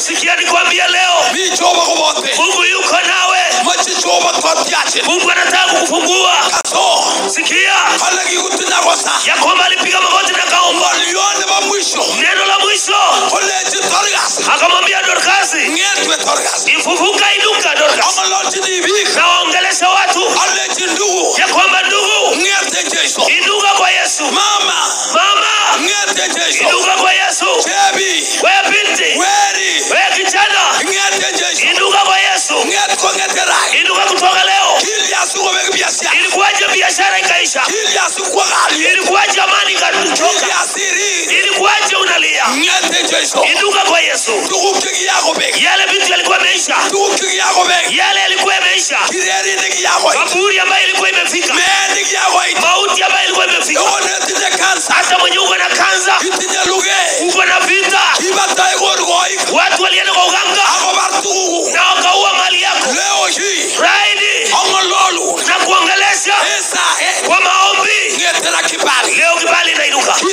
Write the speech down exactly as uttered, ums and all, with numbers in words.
Sikia nikwambia leo. Mungu yuko nawe. Mungu anataka kukufungua. Sikia. Ya kwamba alipiga magoti na kaomba. Neno la mwisho. Akamwambia Dorcas, ifufuka, inuka Dorcas. Na waongelesha watu. Ya kwamba ndugu, inuka kwa Yesu. Mama, mama, inuka kwa Yesu. Wewe binti, wewe kijana, inuka kwa Yesu. Inuka kutoka leo. Ilikuwaje biashara ikaisha? Ilikuwaje amani ikatoka? Ilikuwaje unalia? Inuka kwa Yesu. Yale vitu yalikuwa yameisha. Yale yalikuwa yameisha. Kaburi ambayo ilikuwa imefika. Mauti ambayo ilikuwa imefika. Hata mwenye uko na kansa, uko na vita, watu walienda kwa uganga na wakaua mali yako. Raidi na kuongelesha kwa